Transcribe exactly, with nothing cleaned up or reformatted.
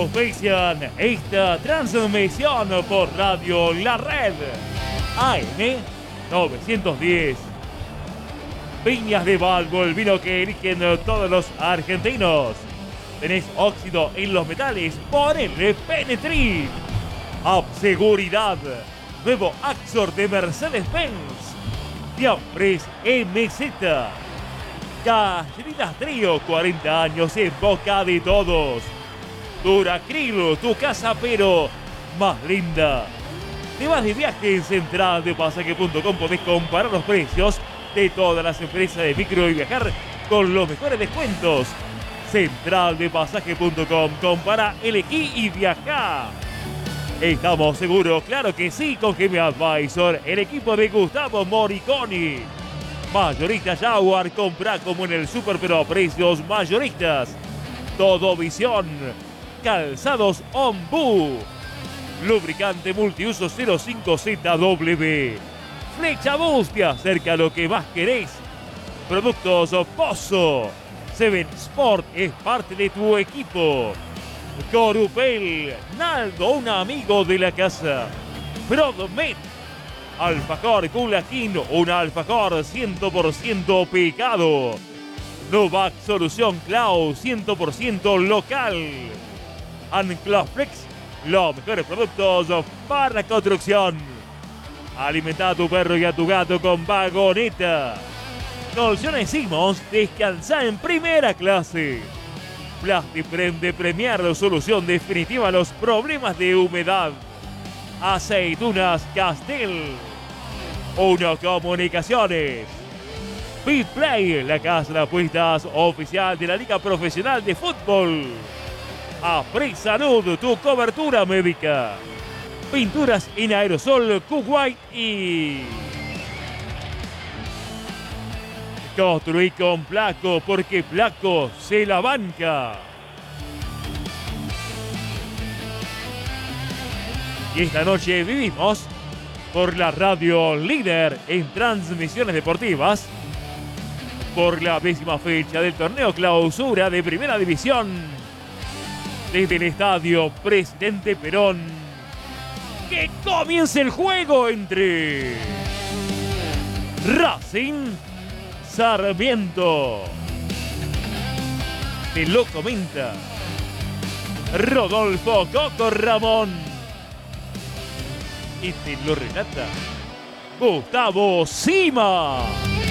auspician esta transmisión por Radio La Red A M novecientos diez. Viñas de Valvo, el vino que eligen todos los argentinos. Tenés óxido en los metales, ponele Penetrin. Seguridad, nuevo Axor de Mercedes-Benz. Diapres M Z. Galletitas Trío, cuarenta años en boca de todos. Duracril, tu casa pero más linda. Te vas de viaje en central de pasaje punto com, podés comparar los precios de todas las empresas de micro y viajar con los mejores descuentos. central de pasaje punto com, compara, elegí y viajá. ¿Estamos seguros? Claro que sí, con G M Advisor, el equipo de Gustavo Moriconi. Mayorista Jaguar, compra como en el super pero a precios mayoristas. Todo Visión, calzados Ombú, lubricante multiuso cero cinco Z W. Flecha Bus, te acerca lo que más querés. Productos Pozo. Seven Sport es parte de tu equipo. Corupel, Naldo, un amigo de la casa. Prodmed, alfajor Culaquín, un alfajor cien por ciento picado. Novak Solución Clau, cien por ciento local. Anclaflex, los mejores productos para la construcción. Alimenta a tu perro y a tu gato con Vagoneta. Colchones Simmons, descansa en primera clase. Plastiprem de Premier, solución definitiva a los problemas de humedad. Aceitunas Castel. Uno Comunicaciones. Bitplay, la casa de apuestas oficial de la Liga Profesional de Fútbol. Apre Salud, tu cobertura médica. Pinturas en aerosol Kuwait y... Construí con Placo, porque Placo se la banca. Y esta noche vivimos por la radio líder en transmisiones deportivas, por la décima fecha del torneo clausura de Primera División, desde el estadio Presidente Perón. Que comience el juego entre Racing Sarmiento. Te lo comenta Rodolfo Coco Ramón y te lo relata Gustavo Sima.